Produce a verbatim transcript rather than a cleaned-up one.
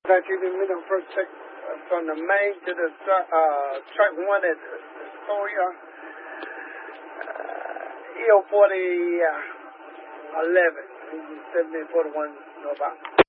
That you didn't meet on first check uh, from the main to the uh, track one at Astoria, uh, E O forty eleven, seventy forty one, no about.